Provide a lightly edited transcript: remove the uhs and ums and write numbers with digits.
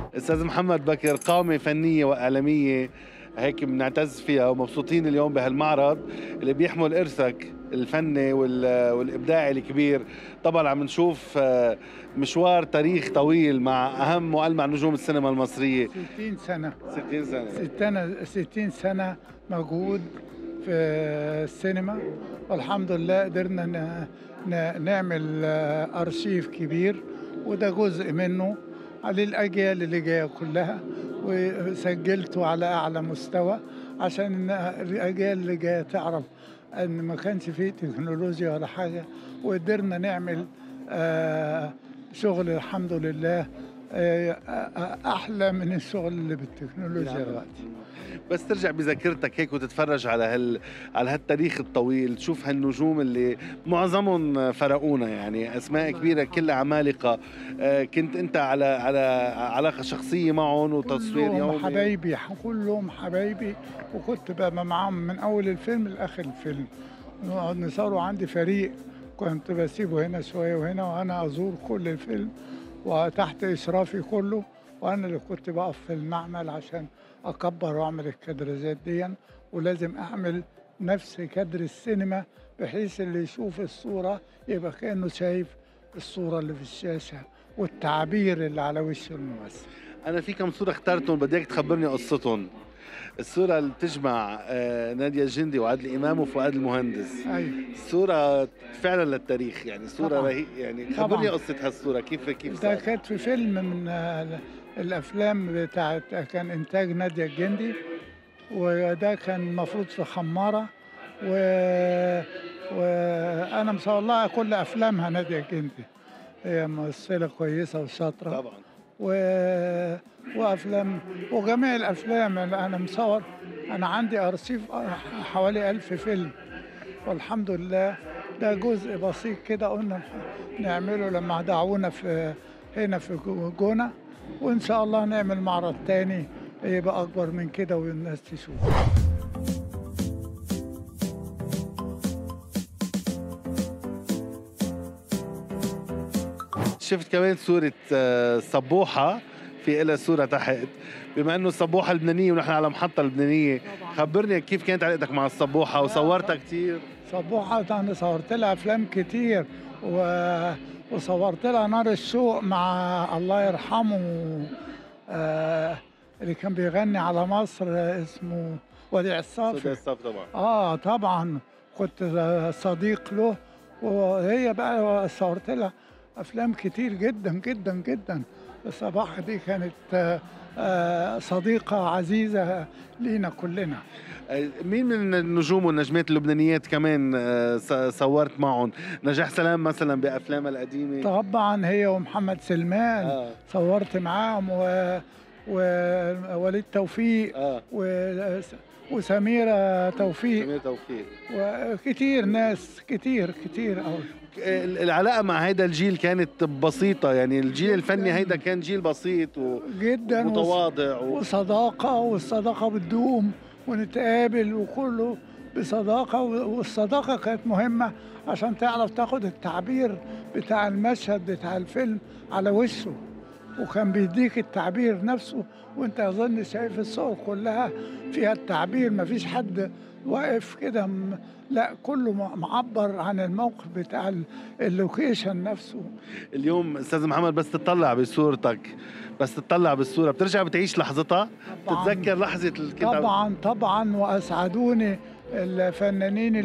استاذ محمد بكر، قامة فنية وإعلامية هيك بنعتز فيها ومبسوطين اليوم بهالمعرض اللي بيحمل إرثك الفني والإبداعي الكبير. طبعا عم نشوف مشوار تاريخ طويل مع أهم وألمع نجوم السينما المصرية. 60 سنة 60 سنة 60 سنة مجهود في السينما، والحمد لله قدرنا نعمل أرشيف كبير، وده جزء منه للأجيال اللي جاية كلها، وسجلته على أعلى مستوى عشان الأجيال اللي جاية تعرف أن ما كانش فيه تكنولوجيا ولا حاجة، وقدرنا نعمل شغل الحمد لله أحلى من الشغل اللي بالتكنولوجيا دلوقتي. بس ترجع بذاكرتك هيك وتتفرج على هالتاريخ الطويل، تشوف هالنجوم اللي معظمهم فرقونا، يعني اسماء كبيره كلها عمالقه. كنت انت على علاقه شخصيه معهم وتصوير يومي؟ حبايبي، كلهم حبايبي، وكنت بقى معاهم من اول الفيلم لاخر الفيلم. نقعد نصوروا، عندي فريق كنت بسيبه هنا شويه وهنا، وانا ازور كل الفيلم وتحت اشرافي كله، وانا اللي كنت بقف في المعمل عشان اكبر واعمل الكادرزات دي، ولازم اعمل نفس كادر السينما بحيث اللي يشوف الصوره يبقى كانه شايف الصوره اللي في الشاشه والتعبير اللي على وش الممثل. انا في كم صوره اخترتهم، بدي اياك تخبرني قصتهم. الصورة اللي بتجمع نادية الجندي وعادل إمام وفؤاد المهندس. أيوة. الصورة فعلا للتاريخ، يعني صورة رهيبة. يعني خبرني قصة هالصورة، كيف ده كانت في فيلم من الأفلام بتاعت، كان إنتاج نادية الجندي، وده كان المفروض في خمارة، وأنا مصور لها كل أفلامها. نادية الجندي هي ممثلة كويسة وشاطرة طبعا، وأفلام، وجميع الأفلام اللي أنا مصور. أنا عندي أرشيف حوالي 1000 فيلم، والحمد لله ده جزء بسيط كده قلنا نعمله لما دعونا هنا في جونة، وإن شاء الله نعمل معرض تاني يبقى أكبر من كده والناس تشوف. شفت كمان صورة صبوحة، في إلها صورة تحت، بما إنه الصبوحة لبنانية ونحن على محطة لبنانية. خبرني كيف كانت علاقتك مع الصبوحة، وصورتها كتير؟ صبوحة أنا صورت لها أفلام كتير، وصورت لها نار الشوق مع الله يرحمه اللي كان بيغني على مصر، اسمه وديع الصافي. وديع الصافي طبعا. طبعا كنت صديق له، وهي بقى صورت لها أفلام كتير جدا جدا جدا. الصباحة دي كانت صديقة عزيزة لينا كلنا. مين من النجوم والنجمات اللبنانيات كمان صورت معهم؟ نجاح سلام مثلا بأفلامها القديمة؟ طبعا هي ومحمد سلمان صورت معاهم، ووليد توفيق وسميرة توفيق وكتير ناس كتير قوي. العلاقة مع هيدا الجيل كانت بسيطة، يعني الجيل الفني هيدا كان جيل بسيط جدا ومتواضع وصداقة، والصداقة بتدوم، ونتقابل وكله بصداقة، والصداقة كانت مهمة عشان تعرف تاخد التعبير بتاع المشهد بتاع الفيلم على وشه، وكان بيديك التعبير نفسه، وانت اظن شايف الصور كلها فيها التعبير، مفيش حد واقف كده لا، كله معبر عن الموقف بتاع اللوكيشن نفسه. اليوم استاذ محمد بس تطلع بصورتك، بس تطلع بالصورة بترجع بتعيش لحظتها؟ تتذكر لحظة طبعا وأسعدوني الفنانين